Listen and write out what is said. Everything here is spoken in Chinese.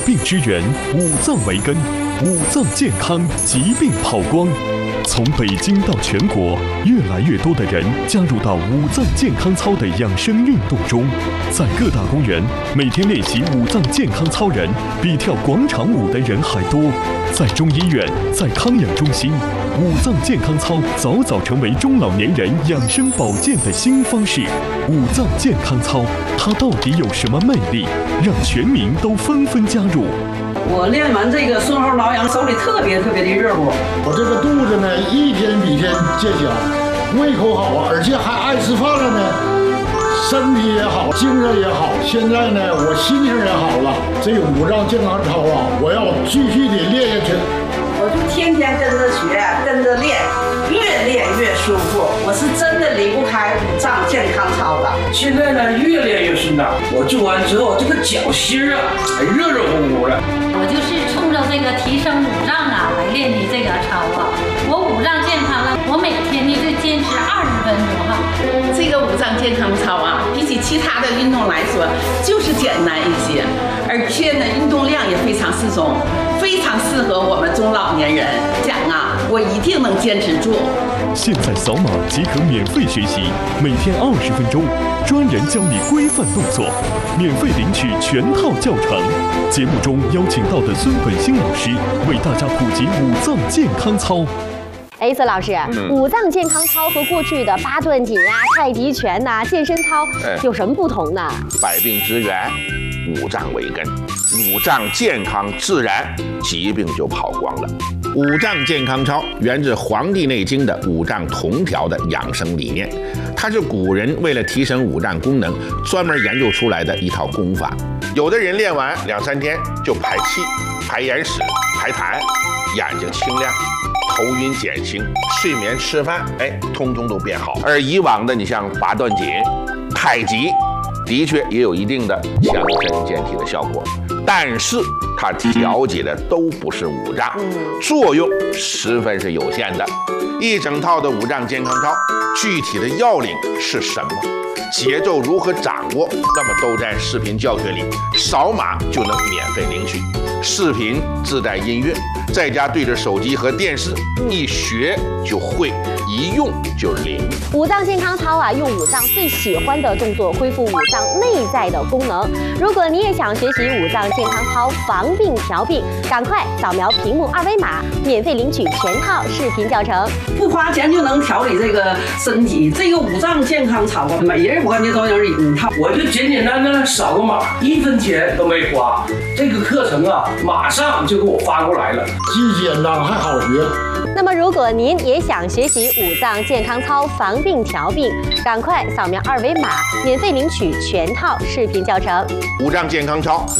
病之源，五脏为根，五脏健康，疾病跑光。从北京到全国，越来越多的人加入到五脏健康操的养生运动中。在各大公园，每天练习五脏健康操人比跳广场舞的人还多。在中医院，在康养中心，五脏健康操早早成为中老年人养生保健的新方式。五脏健康操，它到底有什么魅力，让全民都纷纷加入？ 我练完这个顺后挠痒，手里特别的热乎。 我这个肚子呢，一天比一天见小，胃口好啊，而且还爱吃饭了呢，身体也好，精神也好。现在呢，我心情也好了。这个五脏健康操啊，我要继续的练下去。 我就天天跟着学，跟着练，越练越舒服。我是真的离不开五脏健康操的。 现在呢，越练越顺当。我做完之后，这个脚心啊，还热热乎乎的。 我就是冲着这个提升五脏啊来练的这个操啊。我五脏健康了，我每天呢就坚持20分钟哈。 这个五脏健康操啊，比起其他的运动来说，就是简单一些，而且呢，运动量也非常适中，非常适合我们中老年人。讲啊，我一定能坚持住。 现在扫码即可免费学习，每天20分钟，专人教你规范动作，免费领取全套教程。节目中邀请到的孙本兴老师为大家普及五脏健康操。 孙老师，五脏健康操和过去的八段锦啊、太极拳呐、健身操有什么不同呢？ 百病之源，五脏为根，五脏健康自然，疾病就跑光了。五脏健康操源自《黄帝内经》的五脏同调的养生理念，它是古人为了提升五脏功能专门研究出来的一套功法。有的人练完2、3天就排气、排眼屎、排痰，眼睛清亮，头晕减轻，睡眠吃饭，通通都变好。而以往的你像八段锦、太极，的确也有一定的强身健体的效果，但是它调节的都不是五脏，作用十分是有限的。一整套的五脏健康操，具体的要领是什么？节奏如何掌握？那么都在视频教学里，扫码就能免费领取。视频自带音乐，在家对着手机和电视，一学就会，一用就灵。 五脏健康操啊，用五脏最喜欢的动作恢复五脏内在的功能。如果你也想学习五脏健康操防病调病，赶快扫描屏幕2维码，免费领取全套视频教程。 不花钱就能调理这个身体，这个五脏健康操，每人我感觉都有一套。 我就简简单单扫个码，1分钱都没花。这个课程啊，马上就给我发过来了， 既简单还好学。 那么，如果您也想学习五脏健康操防病调病，赶快扫描2维码，免费领取全套视频教程。 五脏健康操